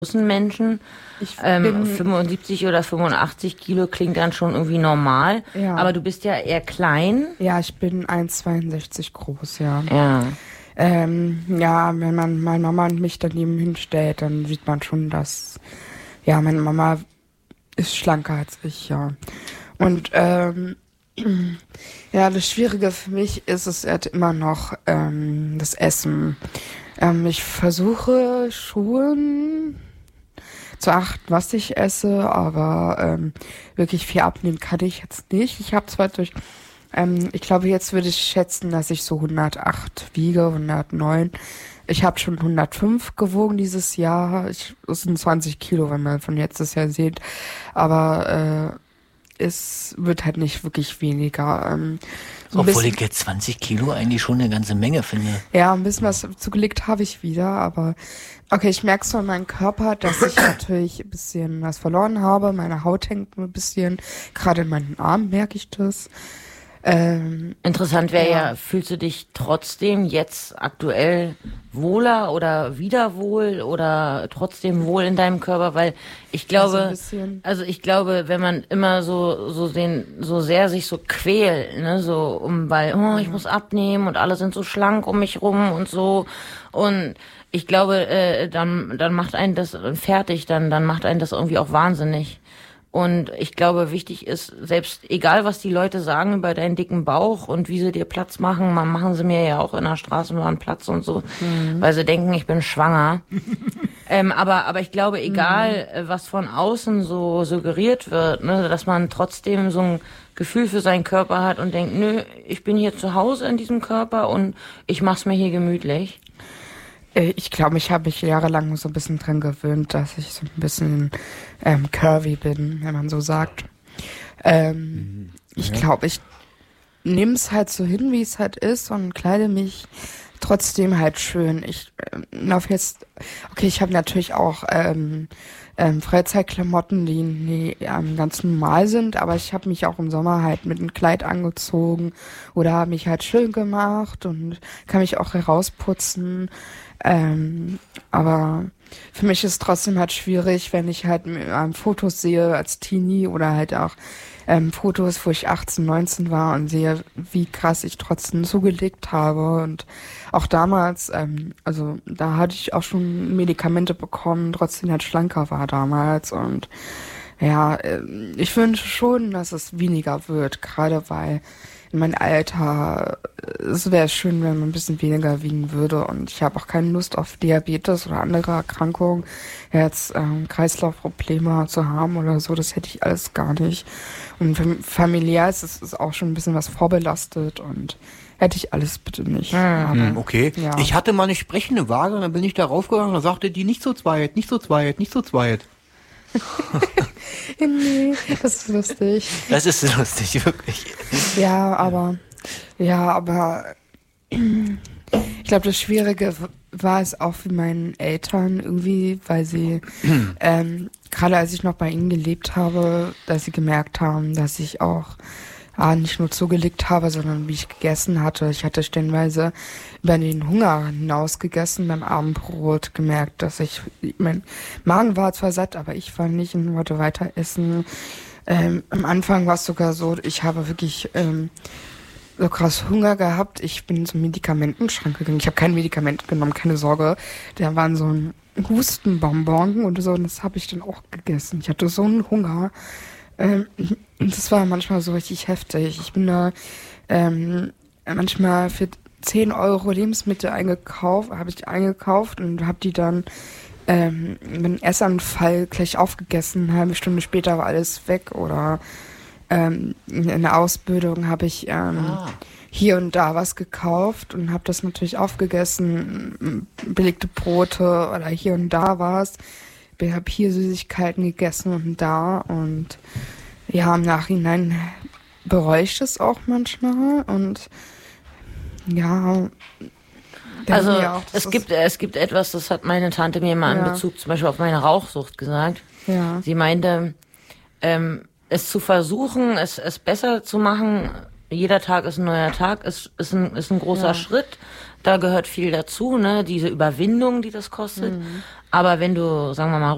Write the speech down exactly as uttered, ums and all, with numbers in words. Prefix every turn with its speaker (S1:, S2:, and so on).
S1: großen Menschen.
S2: Ich
S1: Ähm,
S2: bin,
S1: fünfundsiebzig oder fünfundachtzig Kilo klingt dann schon irgendwie normal.
S2: Ja.
S1: Aber du bist ja eher klein.
S2: ja, ich bin eins Komma zweiundsechzig groß, ja.
S1: Ja.
S2: Ähm, ja, wenn man meine Mama und mich daneben hinstellt, dann sieht man schon, dass, ja, meine Mama ist schlanker als ich, ja. Und, ähm, ja, das Schwierige für mich ist es halt immer noch, ähm, das Essen. Ähm, ich versuche schon zu achten, was ich esse, aber ähm, wirklich viel abnehmen kann ich jetzt nicht. Ich habe zwar durch, ähm, ich glaube, jetzt würde ich schätzen, dass ich so hundertacht wiege, hundertneun. Ich habe schon hundertfünf gewogen dieses Jahr. Ich, das sind zwanzig Kilo, wenn man von letztes Jahr sieht. Aber äh, es wird halt nicht wirklich weniger. Ähm, so ein
S3: Obwohl
S2: bisschen,
S3: ich jetzt zwanzig Kilo eigentlich schon eine ganze Menge finde.
S2: ja, ein bisschen was zugelegt habe ich wieder, aber okay, ich merke so an meinem Körper, dass ich natürlich ein bisschen was verloren habe. Meine Haut hängt ein bisschen, gerade in meinen Armen merke ich das. Ähm,
S1: Interessant wäre ja.
S2: Ja.
S1: fühlst du dich trotzdem jetzt aktuell wohler oder wieder wohl oder trotzdem wohl in deinem Körper? Weil ich glaube,
S2: so ein bisschen.
S1: also ich glaube, wenn man immer so so den so sehr sich so quält, ne, so um weil oh, ich muss abnehmen und alle sind so schlank um mich rum und so und ich glaube, äh, dann dann macht einen das fertig, dann dann macht einen das irgendwie auch wahnsinnig. Und ich glaube, wichtig ist, selbst egal, was die Leute sagen über deinen dicken Bauch und wie sie dir Platz machen, man machen sie mir ja auch in der Straßenbahn Platz und so, mhm. weil sie denken, ich bin schwanger. ähm, aber aber ich glaube, egal, mhm. was von außen so suggeriert wird, ne, dass man trotzdem so ein Gefühl für seinen Körper hat und denkt, nö, ich bin hier zu Hause in diesem Körper und ich mach's mir hier gemütlich.
S2: Ich glaube, ich habe mich jahrelang so ein bisschen dran gewöhnt, dass ich so ein bisschen ähm, curvy bin, wenn man so sagt. Ähm, ja. Ich glaube, ich nehme es halt so hin, wie es halt ist und kleide mich trotzdem halt schön. Ich äh, laufe jetzt, okay, ich habe natürlich auch ähm, ähm, Freizeitklamotten, die, die ähm, ganz normal sind, aber ich habe mich auch im Sommer halt mit einem Kleid angezogen oder habe mich halt schön gemacht und kann mich auch herausputzen. Ähm, aber für mich ist es trotzdem halt schwierig, wenn ich halt ähm, Fotos sehe als Teenie oder halt auch ähm, Fotos, wo ich achtzehn, neunzehn war und sehe, wie krass ich trotzdem zugelegt habe. Und auch damals, ähm, also da hatte ich auch schon Medikamente bekommen, trotzdem halt schlanker war damals. Und ja, äh, ich wünsche schon, dass es weniger wird, gerade weil in meinem Alter, es wäre schön, wenn man ein bisschen weniger wiegen würde und ich habe auch keine Lust auf Diabetes oder andere Erkrankungen, jetzt ähm, Kreislaufprobleme zu haben oder so, das hätte ich alles gar nicht. Und familiär ist es ist auch schon ein bisschen was vorbelastet und hätte ich alles bitte nicht.
S4: Mhm, okay,
S2: ja.
S4: Ich hatte mal eine sprechende Waage und dann bin ich da raufgegangen und da sagte die nicht so zweit, nicht so zweit, nicht so zweit.
S2: Nee, das ist lustig.
S3: Das ist lustig, wirklich.
S2: Ja, aber, ja, aber ich glaube, das Schwierige war es auch für meinen Eltern irgendwie, weil sie, ähm, gerade als ich noch bei ihnen gelebt habe, dass sie gemerkt haben, dass ich auch ah, nicht nur zugelegt habe, sondern wie ich gegessen hatte. Ich hatte stellenweise über den Hunger hinaus gegessen beim Abendbrot, gemerkt, dass ich, mein Magen war zwar satt, aber ich war nicht und wollte weiter essen. Ähm, am Anfang war es sogar so, ich habe wirklich ähm, so krass Hunger gehabt. Ich bin zum Medikamentenschrank gegangen. Ich habe kein Medikament genommen, keine Sorge. Da waren so ein Hustenbonbon und so und das habe ich dann auch gegessen. Ich hatte so einen Hunger. Ähm, das war manchmal so richtig heftig. Ich bin da ähm, manchmal für zehn Euro Lebensmittel eingekauft, habe ich eingekauft und habe die dann ähm, mit einem Essanfall gleich aufgegessen. Eine halbe Stunde später war alles weg. Oder ähm, in der Ausbildung habe ich ähm, ah. hier und da was gekauft und habe das natürlich aufgegessen. Belegte Brote oder hier und da was. Ich habe hier Süßigkeiten gegessen und da und ja, im Nachhinein bereue ich das auch manchmal und ja.
S1: Also
S2: auch,
S1: es gibt es gibt etwas, das hat meine Tante mir mal ja. in Bezug zum Beispiel auf meine Rauchsucht gesagt.
S2: Ja.
S1: Sie meinte, ähm, es zu versuchen, es es besser zu machen. Jeder Tag ist ein neuer Tag, ist ist ein ist ein großer ja. Schritt. Da gehört viel dazu, ne, diese Überwindung, die das kostet. Mhm. Aber wenn du, sagen wir mal,